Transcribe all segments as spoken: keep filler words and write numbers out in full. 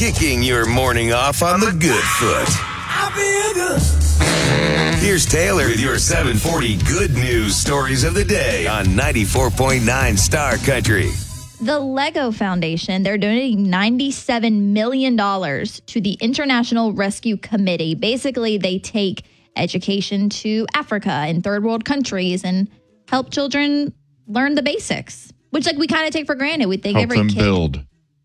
kicking your morning off on the good foot. I feel good. Here's Taylor with your seven forty good news stories of the day on ninety-four point nine Star Country. The Lego Foundation, they're donating ninety-seven million dollars to the International Rescue Committee. Basically, they take education to Africa and third world countries and help children learn the basics, which like we kind of take for granted. We think help every them kid. build.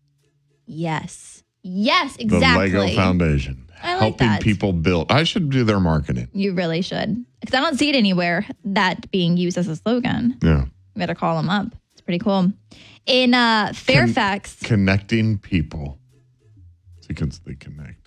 Yes. Yes, exactly. The Lego Foundation. I like helping that. people build. I should do their marketing. You really should. Because I don't see it anywhere, that being used as a slogan. Yeah. You better call them up. It's pretty cool. In uh, Fairfax. Con- connecting people. Because they connect.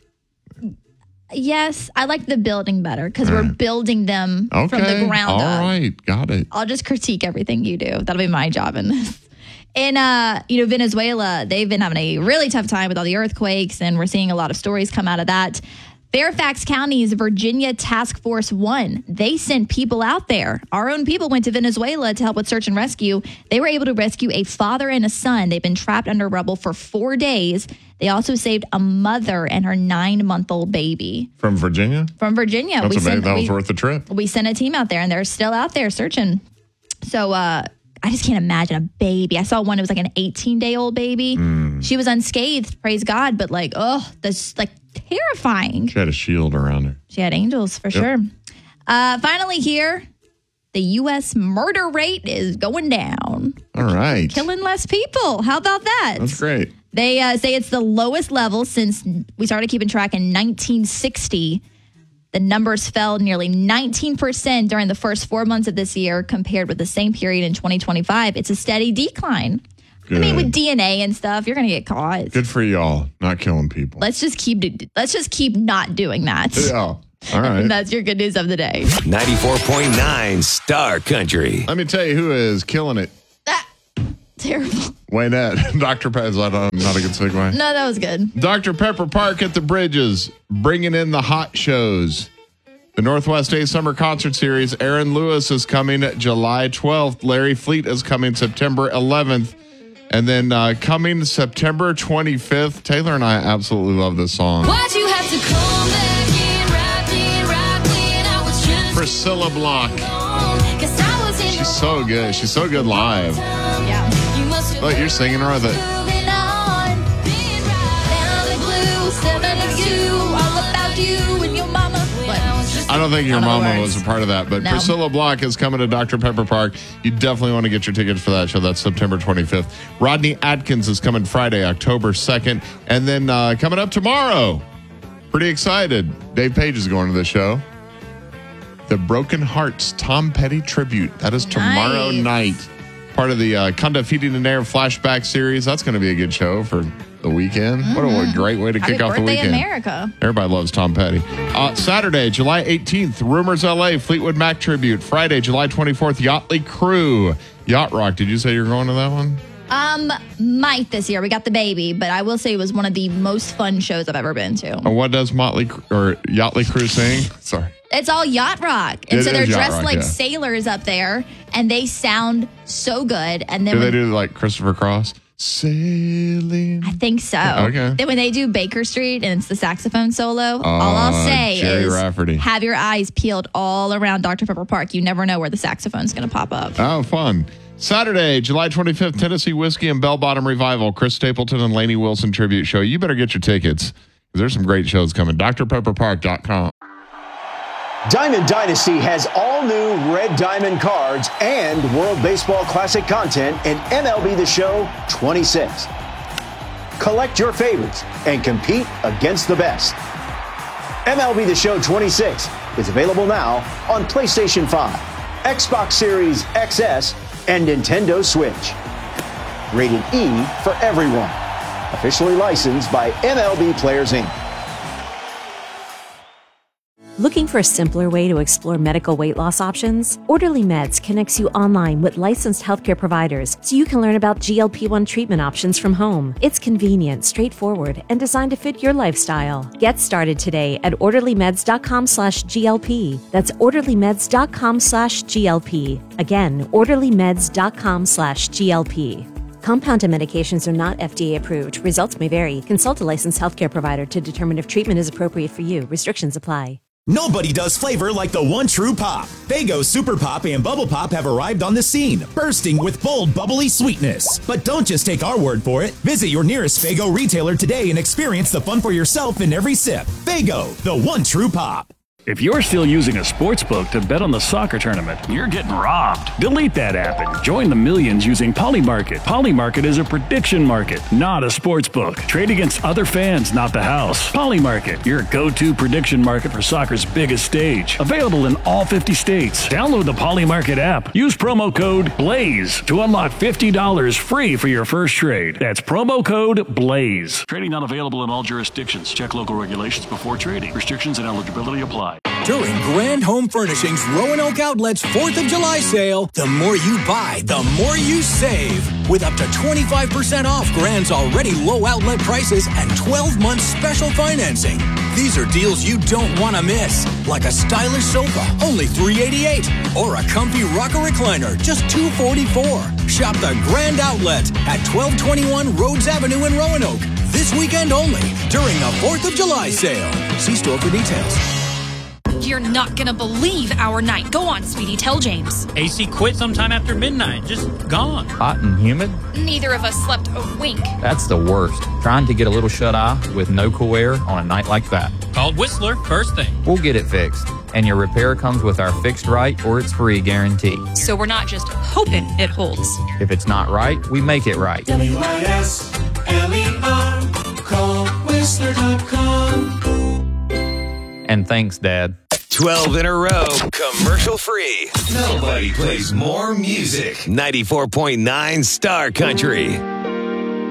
Yes, I like the building better because we're right. building them Okay. from the ground All up. All right. Got it. I'll just critique everything you do. That'll be my job in this. In uh, you know, Venezuela, they've been having a really tough time with all the earthquakes, and we're seeing a lot of stories come out of that. Fairfax County's Virginia Task Force One, they sent people out there. Our own people went to Venezuela to help with search and rescue. They were able to rescue a father and a son. They've been trapped under rubble for four days. They also saved a mother and her nine-month-old baby. From Virginia? From Virginia. That's we amazing. sent, That was we, worth the trip. We sent a team out there, and they're still out there searching. So uh, I just can't imagine a baby. I saw one, it was like an eighteen-day-old baby. Mm. She was unscathed, praise God, but like, oh, that's like terrifying. She had a shield around her. She had angels, for yep. sure. Uh, finally here, the U S murder rate is going down. All right. Killing less people. How about that? That's great. They uh, say it's the lowest level since we started keeping track in nineteen sixty. The numbers fell nearly nineteen percent during the first four months of this year compared with the same period in twenty twenty-five. It's a steady decline. Good. I mean, with D N A and stuff, you're going to get caught. Good for y'all, not killing people. Let's just keep let's just keep not doing that. Yeah. All right. And that's your good news of the day. ninety-four point nine Star Country. Let me tell you who is killing it. Ah, terrible. Waynette. Doctor Pepper. Is that not a good segue? No, that was good. Doctor Pepper Park at the Bridges, bringing in the hot shows. The Northwest Day Summer Concert Series. Aaron Lewis is coming July twelfth. Larry Fleet is coming September eleventh. And then uh, coming September twenty-fifth, Taylor and I absolutely love this song. Why'd you have to come back in right in, right when I was just Priscilla Block. She's so good. She's so good live. Yeah. Look, you're singing her with it. I don't think your mama was a part of that, but no. Priscilla Block is coming to Doctor Pepper Park. You definitely want to get your tickets for that show. That's September twenty-fifth. Rodney Atkins is coming Friday, October second. And then uh, coming up tomorrow, pretty excited, Dave Page is going to the show. The Broken Hearts Tom Petty Tribute. That is tomorrow nice. night. Part of the uh, Kunda Feeding in Air flashback series. That's going to be a good show for the weekend. Mm-hmm. What a great way to Happy kick off the weekend. America. Everybody loves Tom Petty. Uh, Saturday, July eighteenth, Rumors L A Fleetwood Mac Tribute. Friday, July twenty-fourth, Yachtly Crew. Yacht Rock. Did you say you're going to that one? Um, might this year. We got the baby, but I will say it was one of the most fun shows I've ever been to. Or what does Motley or Yachtly Crew sing? Sorry. It's all yacht rock. And it so they're dressed rock, like yeah. sailors up there, and they sound so good. And then do when, they do like Christopher Cross? Sailing. I think so. Okay. Then when they do Baker Street and it's the saxophone solo, uh, all I'll say Jerry is Rafferty. Have your eyes peeled all around Doctor Pepper Park. You never know where the saxophone's going to pop up. Oh, fun. Saturday, July twenty-fifth, Tennessee Whiskey and Bell Bottom Revival, Chris Stapleton and Lainey Wilson Tribute Show. You better get your tickets because there's some great shows coming. D R pepper park dot com. Diamond Dynasty has all new Red Diamond cards and World Baseball Classic content in M L B The Show twenty-six. Collect your favorites and compete against the best. M L B The Show twenty-six is available now on PlayStation five, Xbox Series X S, and Nintendo Switch. Rated E for everyone. Officially licensed by M L B Players, Incorporated. Looking for a simpler way to explore medical weight loss options? Orderly Meds connects you online with licensed healthcare providers so you can learn about G L P one treatment options from home. It's convenient, straightforward, and designed to fit your lifestyle. Get started today at orderlymeds.com slash GLP. That's orderlymeds.com slash GLP. Again, orderlymeds.com slash GLP. Compounded medications are not F D A approved. Results may vary. Consult a licensed healthcare provider to determine if treatment is appropriate for you. Restrictions apply. Nobody does flavor like the one true pop. Faygo Super Pop and Bubble Pop have arrived on the scene, bursting with bold, bubbly sweetness. But don't just take our word for it. Visit your nearest Faygo retailer today and experience the fun for yourself in every sip. Faygo, the one true pop. If you're still using a sports book to bet on the soccer tournament, you're getting robbed. Delete that app and join the millions using Polymarket. Polymarket is a prediction market, not a sports book. Trade against other fans, not the house. Polymarket, your go-to prediction market for soccer's biggest stage. Available in all fifty states. Download the Polymarket app. Use promo code BLAZE to unlock fifty dollars free for your first trade. That's promo code BLAZE. Trading not available in all jurisdictions. Check local regulations before trading. Restrictions and eligibility apply. During Grand Home Furnishings Roanoke Outlet's fourth of July sale, the more you buy, the more you save. With up to twenty-five percent off Grand's already low outlet prices and twelve months special financing. These are deals you don't want to miss, like a stylish sofa, only three hundred eighty-eight dollars, or a comfy rocker recliner, just two hundred forty-four dollars. Shop the Grand Outlet at twelve twenty-one Rhodes Avenue in Roanoke, this weekend only, during the fourth of July sale. See store for details. You're not gonna believe our night. Go on, sweetie, tell James. A C quit sometime after midnight. Just gone. Hot and humid? Neither of us slept a wink. That's the worst. Trying to get a little shut-eye with no cool air on a night like that. Called Whistler, first thing. We'll get it fixed. And your repair comes with our fixed right or it's free guarantee. So we're not just hoping it holds. If it's not right, we make it right. W I S L E R. Call Whistler dot com. And thanks, Dad. twelve in a row, commercial free. Nobody plays more music. ninety-four point nine Star Country.